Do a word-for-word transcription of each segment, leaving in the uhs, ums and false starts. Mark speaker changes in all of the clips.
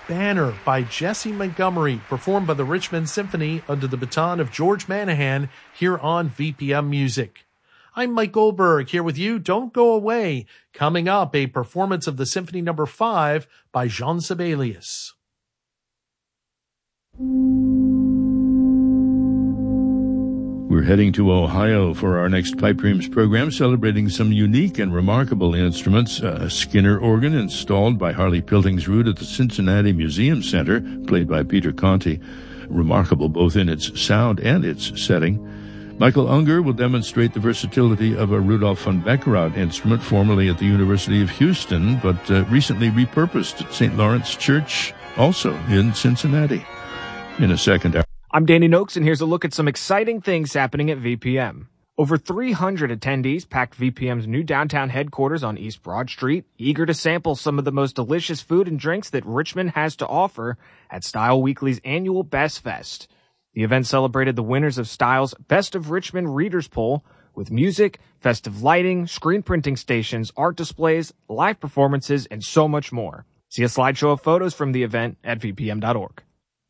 Speaker 1: Banner by Jesse Montgomery, performed by the Richmond Symphony under the baton of George Manahan here on V P M Music. I'm Mike Goldberg here with you. Don't go away. Coming up, a performance of the Symphony Number five by Jean Sibelius.
Speaker 2: We're heading to Ohio for our next Pipe Dreams program, celebrating some unique and remarkable instruments. A Skinner organ installed by Harley Piltingsrud at the Cincinnati Museum Center, played by Peter Conti. Remarkable both in its sound and its setting. Michael Unger will demonstrate the versatility of a Rudolf von Beckerath instrument, formerly at the University of Houston, but uh, recently repurposed at Saint Lawrence Church, also in Cincinnati. In a second hour.
Speaker 3: I'm Danny Noakes, and here's a look at some exciting things happening at V P M. Over three hundred attendees packed V P M's new downtown headquarters on East Broad Street, eager to sample some of the most delicious food and drinks that Richmond has to offer at Style Weekly's annual Best Fest. The event celebrated the winners of Style's Best of Richmond Readers Poll with music, festive lighting, screen printing stations, art displays, live performances, and so much more. See a slideshow of photos from the event at v p m dot org.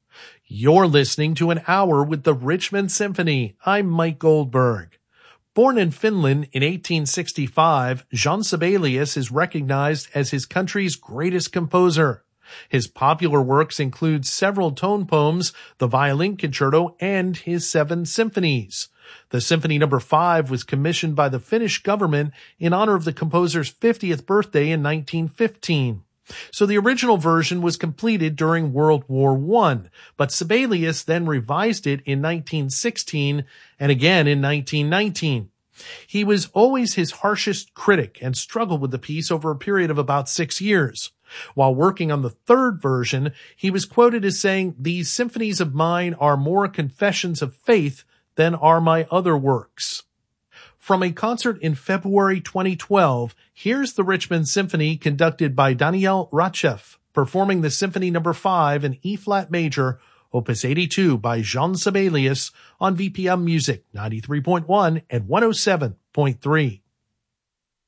Speaker 1: You're listening to An Hour with the Richmond Symphony. I'm Mike Goldberg. Born in Finland in eighteen sixty-five, Jean Sibelius is recognized as his country's greatest composer. His popular works include several tone poems, the Violin Concerto, and his seven symphonies. The Symphony Number five was commissioned by the Finnish government in honor of the composer's fiftieth birthday in nineteen fifteen. So the original version was completed during World War One, but Sibelius then revised it in nineteen sixteen and again in nineteen nineteen. He was always his harshest critic and struggled with the piece over a period of about six years. While working on the third version, he was quoted as saying, "These symphonies of mine are more confessions of faith than are my other works." From a concert in February twenty twelve, here's the Richmond Symphony conducted by Daniel Ratchev, performing the Symphony Number five in E-flat major, Opus eighty-two by Jean Sibelius on V P M Music ninety-three point one and one oh seven point three.